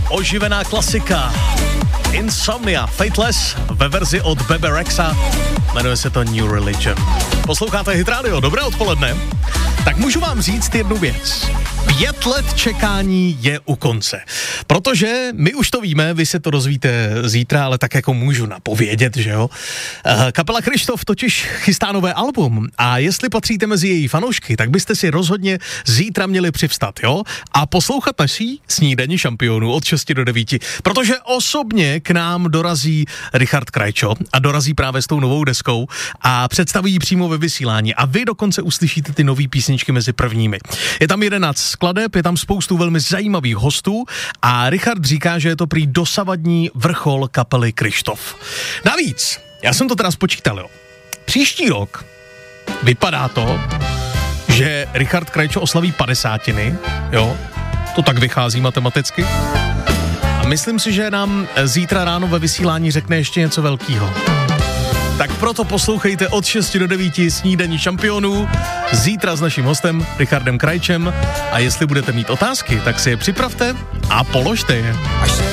oživená klasika. Insomnia, Fateless ve verzi od Bebe Rexha, jmenuje se to New Religion. Posloucháte Hit Radio, dobré odpoledne. Tak můžu vám říct jednu věc. 5 let čekání je u konce. Protože my už to víme, vy se to dozvíte zítra, ale tak jako můžu napovědět, že jo. Kapela Kryštof totiž chystá nové album a jestli patříte mezi její fanoušky, tak byste si rozhodně zítra měli přivstat, jo? A poslouchat naší Snídani šampionů od 6 do 9, protože osobně k nám dorazí Richard Krajčo a dorazí právě s tou novou deskou a představí ji přímo ve vysílání a vy dokonce uslyšíte ty nový písničky mezi prvními. Je tam 11 skladeb, je tam spoustu velmi zajímavých hostů a Richard říká, že je to prý dosavadní vrchol kapely Kryštof. Navíc, já jsem to teda spočítal, jo. Příští rok vypadá to, že Richard Krajčo oslaví 50, jo. To tak vychází matematicky. A myslím si, že nám zítra ráno ve vysílání řekne ještě něco velkýho. Tak proto poslouchejte od 6 do 9 Snídani šampionů zítra s naším hostem Richardem Krajčem a jestli budete mít otázky, tak si je připravte a položte je.